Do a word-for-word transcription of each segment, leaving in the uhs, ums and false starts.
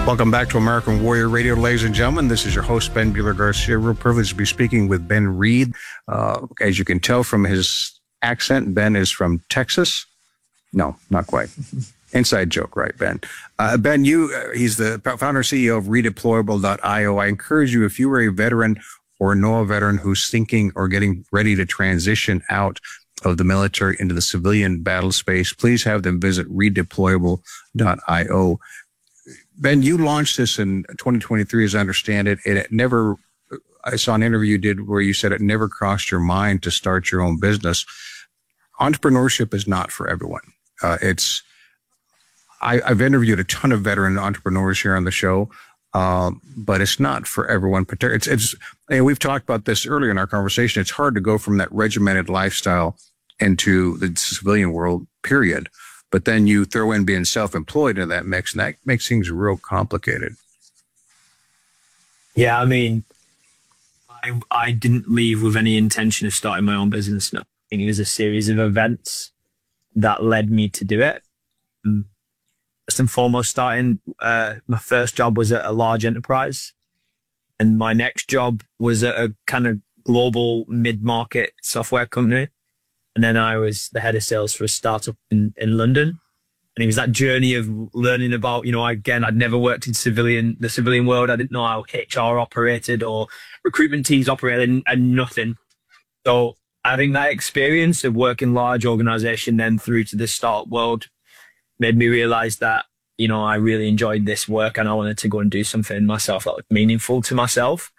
Welcome back to American Warrior Radio, ladies and gentlemen. This is your host, Ben Buehler-Garcia. Real privileged to be speaking with Ben Reed. Uh, as you can tell from his accent, Ben is from Texas. No, not quite. Inside joke, right, Ben? Uh, Ben, you, uh, he's the founder and C E O of redeployable dot i o. I encourage you, if you are a veteran or know a veteran who's thinking or getting ready to transition out of the military into the civilian battle space, please have them visit redeployable dot i o. Ben, you launched this in twenty twenty-three, as I understand it, and it never, I saw an interview you did where you said it never crossed your mind to start your own business. Entrepreneurship is not for everyone. Uh, it's, I, I've interviewed a ton of veteran entrepreneurs here on the show, uh, but it's not for everyone. It's, it's, and we've talked about this earlier in our conversation. It's hard to go from that regimented lifestyle into the civilian world, period. But then you throw in being self-employed into that mix, and that makes things real complicated. Yeah, I mean, I I didn't leave with any intention of starting my own business. No, I think it was a series of events that led me to do it. Um, first and foremost, starting uh, my first job was at a large enterprise, and my next job was at a kind of global mid-market software company. And then I was the head of sales for a startup in, in London. And it was that journey of learning about, you know, again, I'd never worked in civilian, the civilian world. I didn't know how H R operated or recruitment teams operated, and, and nothing. So having that experience of working large organization then through to the startup world made me realize that, you know, I really enjoyed this work and I wanted to go and do something myself that was meaningful to myself.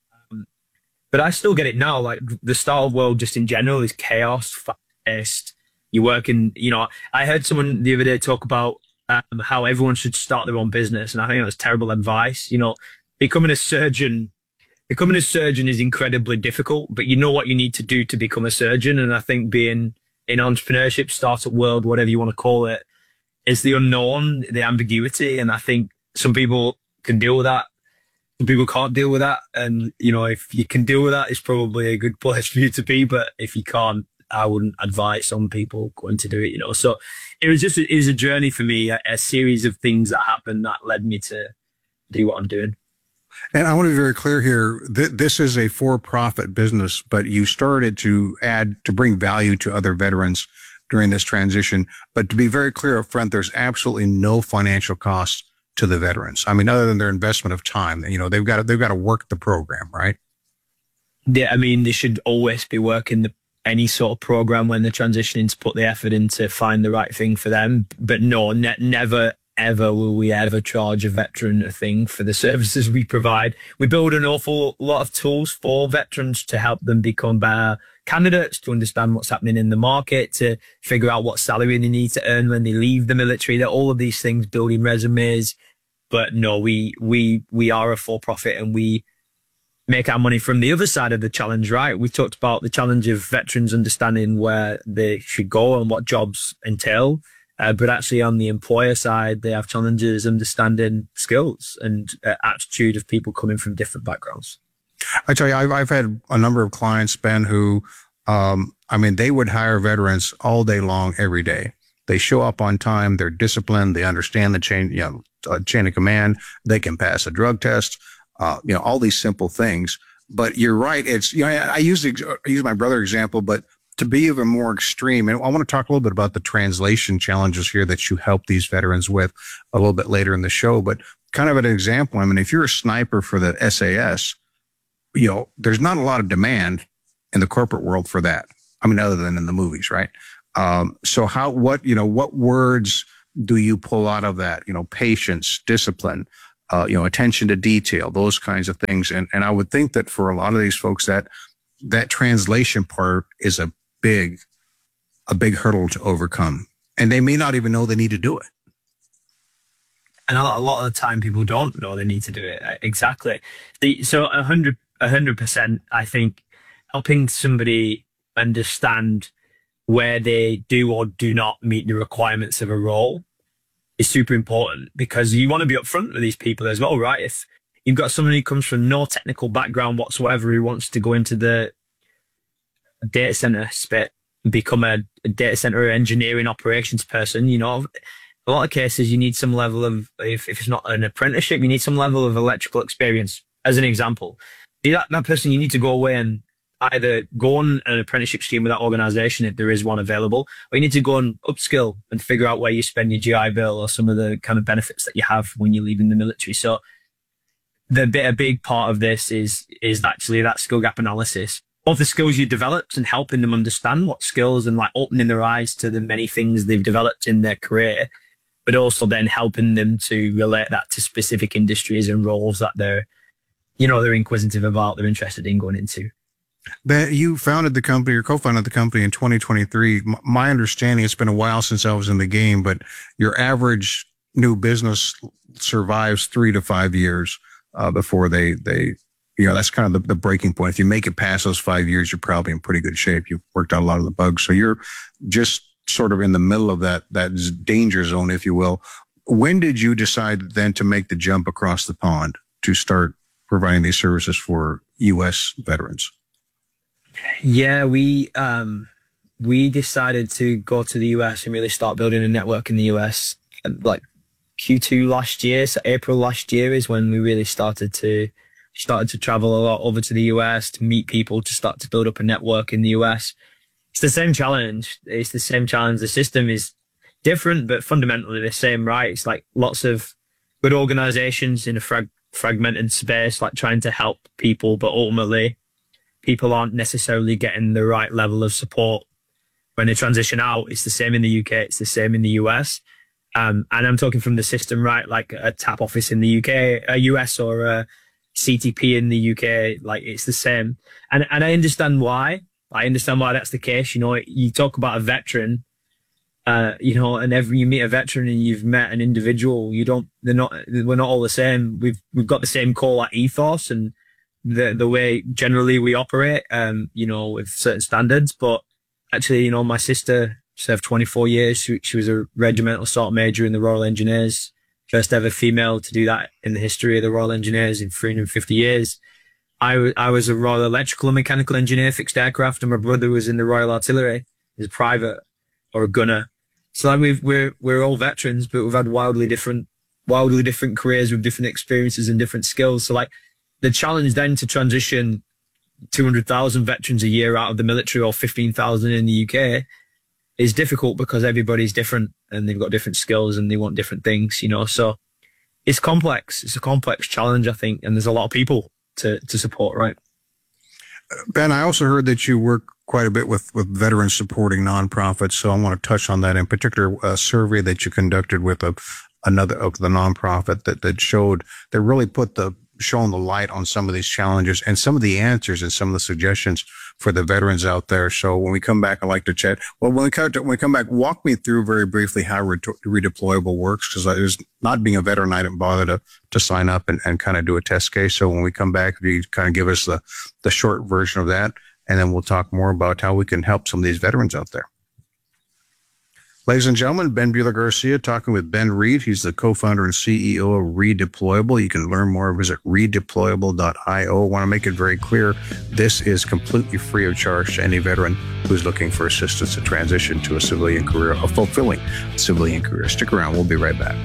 But I still get it now. Like the startup world just in general is chaos, fast. You work in, you know, I heard someone the other day talk about um, how everyone should start their own business. And I think that's terrible advice. You know, becoming a surgeon, becoming a surgeon is incredibly difficult, but you know what you need to do to become a surgeon. And I think being in entrepreneurship, startup world, whatever you want to call it, is the unknown, the ambiguity. And I think some people can deal with that. People can't deal with that. And, you know, if you can deal with that, it's probably a good place for you to be. But if you can't, I wouldn't advise some people going to do it, you know. So it was just, it was a journey for me, a, a series of things that happened that led me to do what I'm doing. And I want to be very clear here. Th this is a for-profit business, but you started to add, to bring value to other veterans during this transition. But to be very clear up front, there's absolutely no financial cost to the veterans. I mean, other than their investment of time, you know, they've got to, they've got to work the program, right? Yeah, I mean, they should always be working the, any sort of program when they're transitioning to put the effort in to find the right thing for them. But no, ne never, ever will we ever charge a veteran a thing for the services we provide. We build an awful lot of tools for veterans to help them become better candidates, to understand what's happening in the market, to figure out what salary they need to earn when they leave the military. That all of these things, building resumes. But no, we we we are a for-profit and we make our money from the other side of the challenge, right? We've talked about the challenge of veterans understanding where they should go and what jobs entail. Uh, but actually on the employer side, they have challenges understanding skills and uh, attitude of people coming from different backgrounds. I tell you, I've, I've had a number of clients, Ben, who, um, I mean, they would hire veterans all day long, every day. They show up on time. They're disciplined. They understand the chain, you know, uh, chain of command. They can pass a drug test. Uh, you know, all these simple things. But you're right. It's, you know, I, I use the, I use my brother example, but to be even more extreme, and I want to talk a little bit about the translation challenges here that you help these veterans with a little bit later in the show. But kind of an example, I mean, if you're a sniper for the S A S, you know, there's not a lot of demand in the corporate world for that. I mean, other than in the movies, right? Um, so how, what, you know, what words do you pull out of that? You know, patience, discipline, uh, you know, attention to detail, those kinds of things. And, and I would think that for a lot of these folks that, that translation part is a big, a big hurdle to overcome. And they may not even know they need to do it. And a lot of the time people don't know they need to do it. Exactly. The, so a hundred, a hundred percent, I think helping somebody understand where they do or do not meet the requirements of a role is super important, because you want to be upfront with these people as well, right? If you've got someone who comes from no technical background whatsoever, who wants to go into the data center spit, become a, a data center engineering operations person, you know, a lot of cases, you need some level of, if, if it's not an apprenticeship, you need some level of electrical experience. As an example, that, that person, you need to go away and either go on an apprenticeship scheme with that organization if there is one available, or you need to go and upskill and figure out where you spend your G I Bill or some of the kind of benefits that you have when you're leaving the military. So the bit, a big part of this is, is actually that skill gap analysis of the skills you developed and helping them understand what skills and like opening their eyes to the many things they've developed in their career, but also then helping them to relate that to specific industries and roles that they're, you know, they're inquisitive about, they're interested in going into. Ben, you founded the company or co-founded the company in twenty twenty-three. M- my understanding, it's been a while since I was in the game, but your average new business survives three to five years uh, before they, they, you know, that's kind of the, the breaking point. If you make it past those five years, you're probably in pretty good shape. You've worked out a lot of the bugs. So you're just sort of in the middle of that, that danger zone, if you will. When did you decide then to make the jump across the pond to start providing these services for U S veterans? Yeah, we um, we decided to go to the U S and really start building a network in the U S. Like Q two last year, so April last year is when we really started to started to travel a lot over to the U S to meet people, to start to build up a network in the U S. It's the same challenge. It's the same challenge. The system is different, but fundamentally the same, right? It's like lots of good organizations in a frag fragmented space, like trying to help people, but ultimately people aren't necessarily getting the right level of support when they transition out. It's the same in the U K. It's the same in the U S. Um, and I'm talking from the system, right? Like a TAP office in the U K, a U S or a C T P in the U K, like it's the same. And, and I understand why. I understand why that's the case. You know, you talk about a veteran, uh, you know, and every, you meet a veteran and you've met an individual, you don't, they're not, we're not all the same. We've, we've got the same core like ethos and the, the way generally we operate, um, you know, with certain standards. But actually, you know, my sister served twenty-four years. She, she was a regimental assault major in the Royal Engineers, first ever female to do that in the history of the Royal Engineers in three hundred fifty years. I, I was a Royal Electrical and Mechanical Engineer, fixed aircraft, and my brother was in the Royal Artillery as a private or a gunner. So like we've, we're, we're all veterans, but we've had wildly different, wildly different careers with different experiences and different skills. So like the challenge then to transition two hundred thousand veterans a year out of the military or fifteen thousand in the U K is difficult because everybody's different and they've got different skills and they want different things, you know, so it's complex. It's a complex challenge, I think. And there's a lot of people to, to support, right? Ben, I also heard that you work quite a bit with, with veterans supporting nonprofits. So I want to touch on that in particular, a survey that you conducted with a, another of the nonprofit that, that showed, that really put the, shone the light on some of these challenges and some of the answers and some of the suggestions for the veterans out there. So when we come back, I'd like to chat. Well, when we come, to, when we come back, walk me through very briefly how re redeployable works, because there's not being a veteran, I didn't bother to, to sign up and, and kind of do a test case. So when we come back, if you kind of give us the, the short version of that, and then we'll talk more about how we can help some of these veterans out there. Ladies and gentlemen, Ben Buehler-Garcia talking with Ben Reed. He's the co-founder and C E O of Redeployable. You can learn more. Visit redeployable dot i o. I want to make it very clear, this is completely free of charge to any veteran who's looking for assistance to transition to a civilian career, a fulfilling civilian career. Stick around. We'll be right back.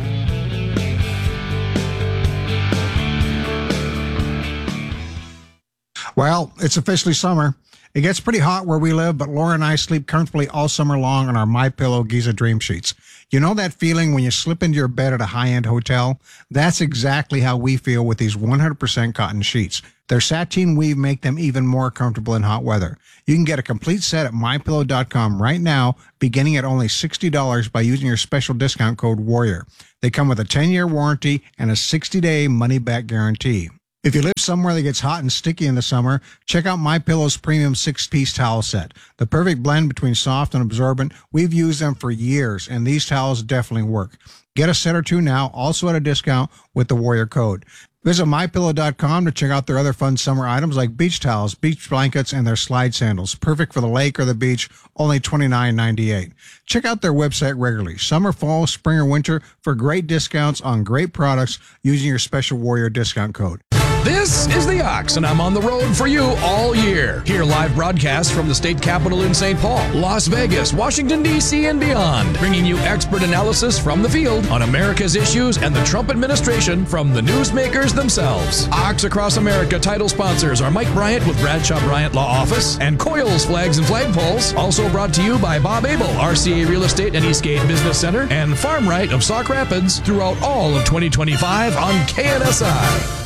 Well, it's officially summer. It gets pretty hot where we live, but Laura and I sleep comfortably all summer long on our MyPillow Giza Dream Sheets. You know that feeling when you slip into your bed at a high-end hotel? That's exactly how we feel with these one hundred percent cotton sheets. Their sateen weave make them even more comfortable in hot weather. You can get a complete set at my pillow dot com right now, beginning at only sixty dollars by using your special discount code WARRIOR. They come with a ten year warranty and a sixty day money-back guarantee. If you live somewhere that gets hot and sticky in the summer, check out MyPillow's premium six-piece towel set. The perfect blend between soft and absorbent. We've used them for years, and these towels definitely work. Get a set or two now, also at a discount with the Warrior code. Visit my pillow dot com to check out their other fun summer items like beach towels, beach blankets, and their slide sandals. Perfect for the lake or the beach, only twenty-nine ninety-eight. Check out their website regularly, summer, fall, spring, or winter, for great discounts on great products using your special Warrior discount code. This is The Ox, and I'm on the road for you all year. Hear live broadcasts from the state capitol in Saint Paul, Las Vegas, Washington, D C, and beyond, bringing you expert analysis from the field on America's issues and the Trump administration from the newsmakers themselves. Ox Across America title sponsors are Mike Bryant with Bradshaw Bryant Law Office and Coils Flags and Flagpoles. Also brought to you by Bob Abel, R C A Real Estate and Eastgate Business Center, and Farm Right of Sauk Rapids throughout all of twenty twenty-five on K N S I.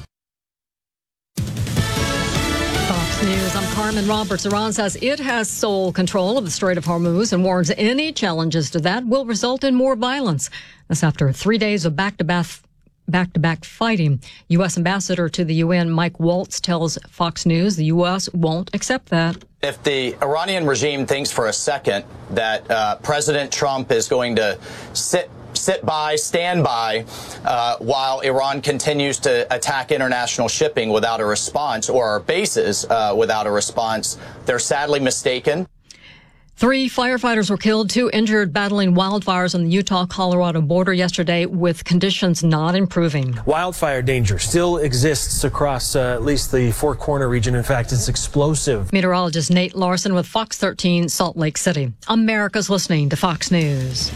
News. I'm Carmen Roberts. Iran says it has sole control of the Strait of Hormuz and warns any challenges to that will result in more violence. This after three days of back-to-back back-to-back fighting. U S Ambassador to the U N Mike Waltz tells Fox News the U S won't accept that. If the Iranian regime thinks for a second that uh, President Trump is going to sit sit by, stand by, uh, while Iran continues to attack international shipping without a response, or our bases uh, without a response, they're sadly mistaken. Three firefighters were killed, two injured battling wildfires on the Utah-Colorado border yesterday with conditions not improving. Wildfire danger still exists across uh, at least the Four Corner region. In fact, it's explosive. Meteorologist Nate Larson with Fox thirteen, Salt Lake City. America's listening to Fox News.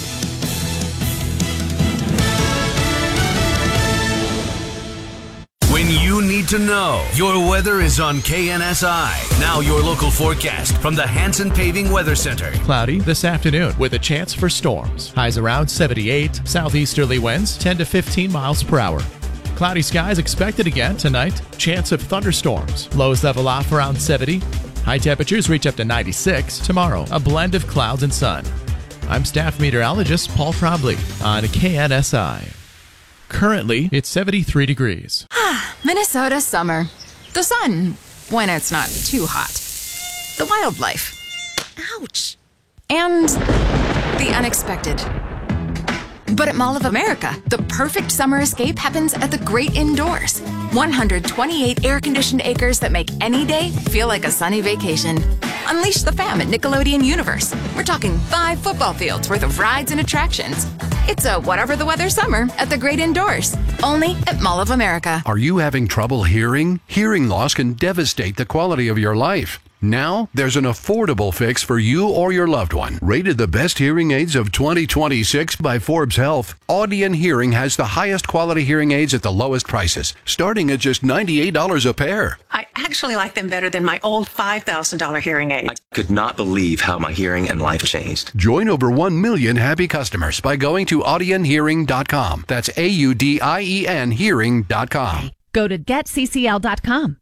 When you need to know, your weather is on K N S I. Now your local forecast from the Hanson Paving Weather Center. Cloudy this afternoon with a chance for storms. Highs around seventy-eight. Southeasterly winds ten to fifteen miles per hour. Cloudy skies expected again tonight. Chance of thunderstorms. Lows level off around seventy. High temperatures reach up to ninety-six. Tomorrow, a blend of clouds and sun. I'm staff meteorologist Paul Probley on K N S I. Currently, it's seventy-three degrees. Minnesota summer. The sun, when it's not too hot. The wildlife. Ouch. And the unexpected. But at Mall of America, the perfect summer escape happens at the great indoors. one hundred twenty-eight air-conditioned acres that make any day feel like a sunny vacation. Unleash the fam at Nickelodeon Universe. We're talking five football fields worth of rides and attractions. It's a whatever the weather summer at the great indoors. Only at Mall of America. Are you having trouble hearing? Hearing loss can devastate the quality of your life. Now, there's an affordable fix for you or your loved one. Rated the best hearing aids of twenty twenty-six by Forbes Health, Audion Hearing has the highest quality hearing aids at the lowest prices, starting at just ninety-eight dollars a pair. I actually like them better than my old five thousand dollars hearing aid. I could not believe how my hearing and life changed. Join over one million happy customers by going to audion hearing dot com. That's A U D I E N hearing dot com. Go to get C C L dot com.